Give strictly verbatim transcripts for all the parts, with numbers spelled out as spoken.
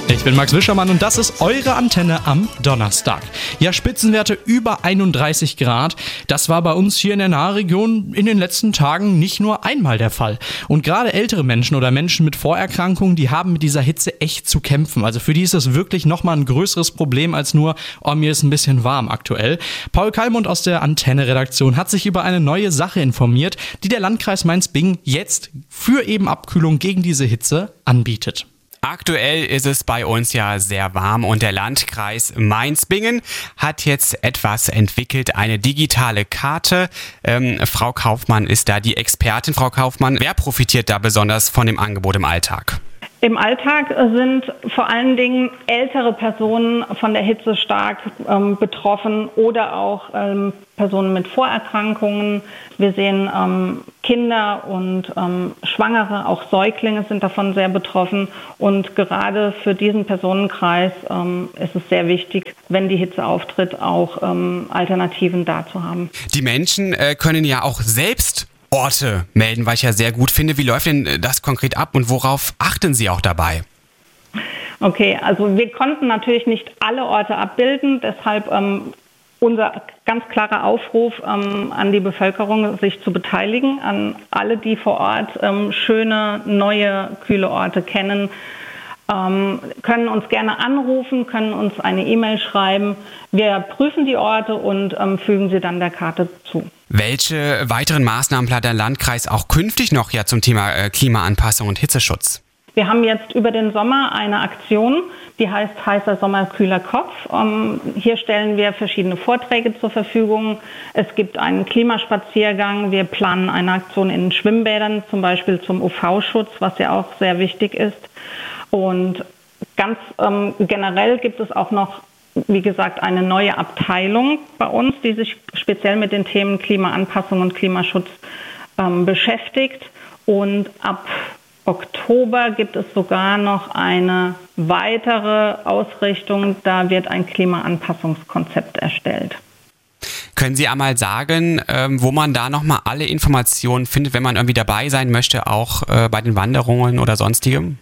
Ich bin Max Wischermann und das ist eure Antenne am Donnerstag. Ja, Spitzenwerte über einunddreißig Grad. Das war bei uns hier in der Nahregion in den letzten Tagen nicht nur einmal der Fall. Und gerade ältere Menschen oder Menschen mit Vorerkrankungen, die haben mit dieser Hitze echt zu kämpfen. Also für die ist das wirklich nochmal ein größeres Problem als nur, oh, mir ist ein bisschen warm aktuell. Paul Kallmund aus der Antenne-Redaktion hat sich über eine neue Sache informiert, die der Landkreis Mainz-Bingen jetzt für eben Abkühlung gegen diese Hitze anbietet. Aktuell ist es bei uns ja sehr warm und der Landkreis Mainz-Bingen hat jetzt etwas entwickelt, eine digitale Karte. Ähm, Frau Kaufmann ist da die Expertin. Frau Kaufmann, wer profitiert da besonders von dem Angebot im Alltag? Im Alltag sind vor allen Dingen ältere Personen von der Hitze stark ähm, betroffen oder auch ähm, Personen mit Vorerkrankungen. Wir sehen ähm, Kinder und ähm, Schwangere, auch Säuglinge sind davon sehr betroffen. Und gerade für diesen Personenkreis ähm, ist es sehr wichtig, wenn die Hitze auftritt, auch ähm, Alternativen da zu haben. Die Menschen äh, können ja auch selbst Orte melden, was ich ja sehr gut finde. Wie läuft denn das konkret ab und worauf achten Sie auch dabei? Okay, also wir konnten natürlich nicht alle Orte abbilden, deshalb ähm, unser ganz klarer Aufruf ähm, an die Bevölkerung, sich zu beteiligen, an alle, die vor Ort ähm, schöne, neue, kühle Orte kennen, ähm, können uns gerne anrufen, können uns eine E-Mail schreiben. Wir prüfen die Orte und ähm, fügen sie dann der Karte zu. Welche weiteren Maßnahmen plant der Landkreis auch künftig noch ja zum Thema äh, Klimaanpassung und Hitzeschutz? Wir haben jetzt über den Sommer eine Aktion, die heißt Heißer Sommer, kühler Kopf. Um, hier stellen wir verschiedene Vorträge zur Verfügung. Es gibt einen Klimaspaziergang. Wir planen eine Aktion in Schwimmbädern, zum Beispiel zum U V-Schutz, was ja auch sehr wichtig ist. Und ganz ähm, generell gibt es auch noch, wie gesagt, eine neue Abteilung bei uns, die sich speziell mit den Themen Klimaanpassung und Klimaschutz ähm, beschäftigt. Und ab Oktober gibt es sogar noch eine weitere Ausrichtung. Da wird ein Klimaanpassungskonzept erstellt. Können Sie einmal sagen, ähm, wo man da nochmal alle Informationen findet, wenn man irgendwie dabei sein möchte, auch äh, bei den Wanderungen oder sonstigem?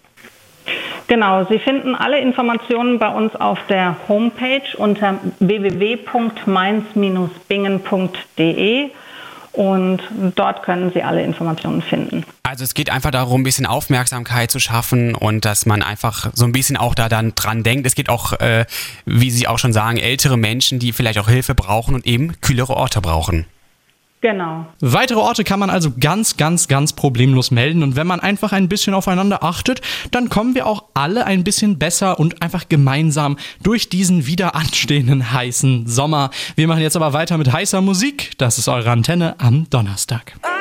Genau, Sie finden alle Informationen bei uns auf der Homepage unter w w w punkt mainz Binge punkt d e und dort können Sie alle Informationen finden. Also es geht einfach darum, ein bisschen Aufmerksamkeit zu schaffen und dass man einfach so ein bisschen auch da dann dran denkt. Es gibt auch, äh, wie Sie auch schon sagen, ältere Menschen, die vielleicht auch Hilfe brauchen und eben kühlere Orte brauchen. Genau. Weitere Orte kann man also ganz, ganz, ganz problemlos melden. Und wenn man einfach ein bisschen aufeinander achtet, dann kommen wir auch alle ein bisschen besser und einfach gemeinsam durch diesen wieder anstehenden heißen Sommer. Wir machen jetzt aber weiter mit heißer Musik. Das ist eure Antenne am Donnerstag.